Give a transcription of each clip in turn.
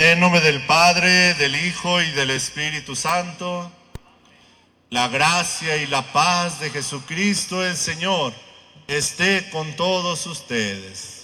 En nombre del Padre, del Hijo y del Espíritu Santo, la gracia y la paz de Jesucristo el Señor esté con todos ustedes.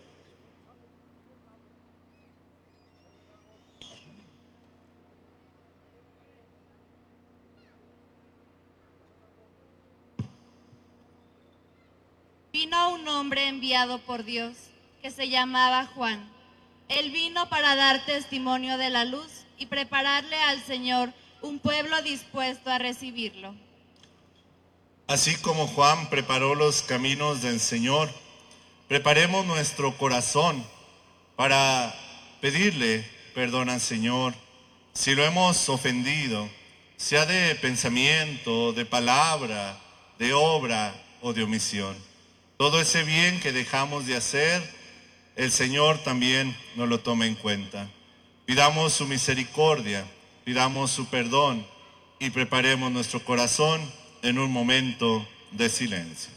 Vino un hombre enviado por Dios que se llamaba Juan. Él vino para dar testimonio de la luz y prepararle al Señor un pueblo dispuesto a recibirlo. Así como Juan preparó los caminos del Señor, preparemos nuestro corazón para pedirle perdón al Señor si lo hemos ofendido, sea de pensamiento, de palabra, de obra o de omisión. Todo ese bien que dejamos de hacer, el Señor también nos lo toma en cuenta. Pidamos su misericordia, pidamos su perdón y preparemos nuestro corazón en un momento de silencio.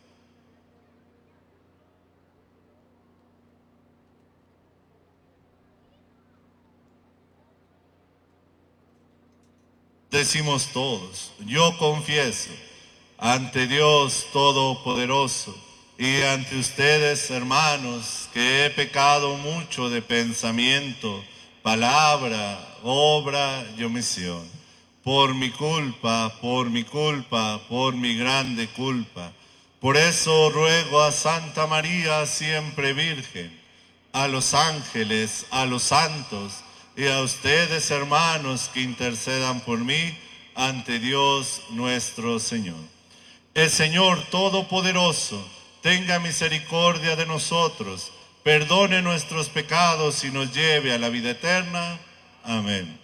Decimos todos, yo confieso ante Dios Todopoderoso y ante ustedes, hermanos, que he pecado mucho de pensamiento, palabra, obra y omisión. Por mi culpa, por mi culpa, por mi grande culpa. Por eso ruego a Santa María, siempre Virgen, a los ángeles, a los santos y a ustedes, hermanos, que intercedan por mí ante Dios nuestro Señor. El Señor Todopoderoso tenga misericordia de nosotros, perdone nuestros pecados y nos lleve a la vida eterna. Amén.